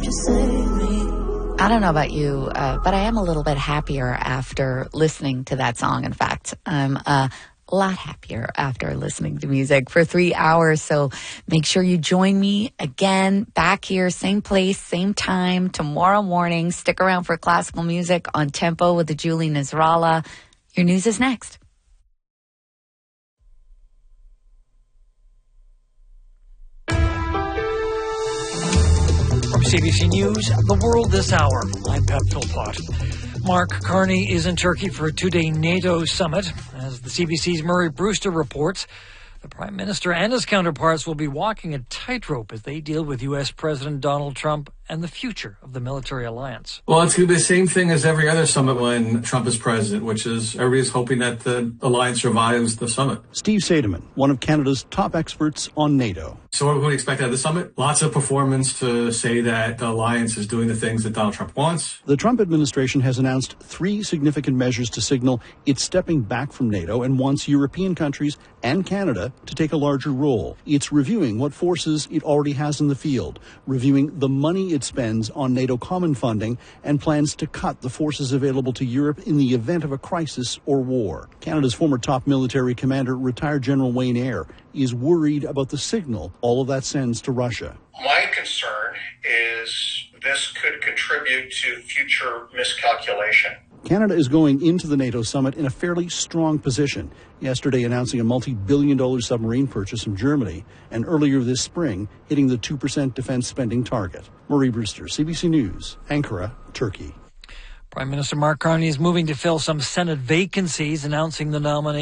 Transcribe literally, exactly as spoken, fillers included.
I don't know about you, uh, but I am a little bit happier after listening to that song. In fact, I'm a lot happier after listening to music for three hours. So make sure you join me again back here, same place, same time, tomorrow morning. Stick around for classical music on Tempo with the Julie Nasrallah. Your news is next. From C B C News, The World This Hour, I'm Pat Philpott. Mark Carney is in Turkey for a two-day NATO summit. As the C B C's Murray Brewster reports, the Prime Minister and his counterparts will be walking a tightrope as they deal with U S President Donald Trump and the future of the military alliance. Well, it's going to be the same thing as every other summit when Trump is president, which is everybody's hoping that the alliance survives the summit. Steve Seidemann, one of Canada's top experts on NATO. So what can we expect out of the summit? Lots of performance to say that the alliance is doing the things that Donald Trump wants. The Trump administration has announced three significant measures to signal it's stepping back from NATO and wants European countries and Canada to take a larger role. It's reviewing what forces it already has in the field, reviewing the money it spends on NATO common funding, and plans to cut the forces available to Europe in the event of a crisis or war. Canada's former top military commander, retired General Wayne Eyre, is worried about the signal all of that sends to Russia. My concern is this could contribute to future miscalculation. Canada is going into the NATO summit in a fairly strong position, yesterday announcing a multi-billion dollar submarine purchase from Germany, and earlier this spring hitting the two percent defense spending target. Murray Brewster, C B C News, Ankara, Turkey. Prime Minister Mark Carney is moving to fill some Senate vacancies, announcing the nomination